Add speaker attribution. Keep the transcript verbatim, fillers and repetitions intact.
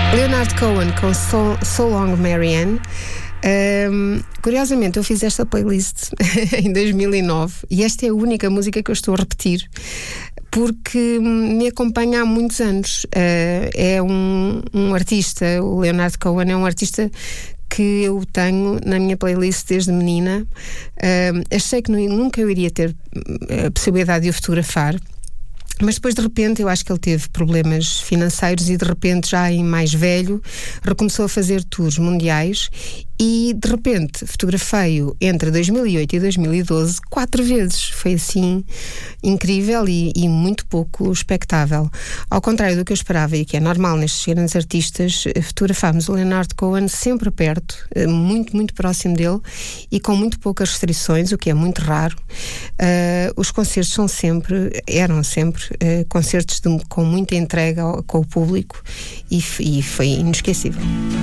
Speaker 1: Leonard Cohen com So, So Long Marianne. Um, curiosamente eu fiz esta playlist em dois mil e nove e esta é a única música que eu estou a repetir porque me acompanha há muitos anos. Uh, é um, um artista, o Leonard Cohen é um artista que eu tenho na minha playlist desde menina. Uh, achei que nunca eu iria ter a possibilidade de o fotografar, mas depois de repente eu acho que ele teve problemas financeiros e de repente já em mais velho recomeçou a fazer tours mundiais e de repente fotografei-o entre dois mil e oito e dois mil e doze quatro vezes. Foi assim incrível e, e muito pouco expectável. Ao contrário do que eu esperava e que é normal nestes grandes artistas, fotografámos o Leonard Cohen sempre perto, muito, muito próximo dele e com muito poucas restrições, o que é muito raro. Uh, os concertos são sempre, eram sempre uh, concertos de, com muita entrega ao, com o público e, e foi inesquecível.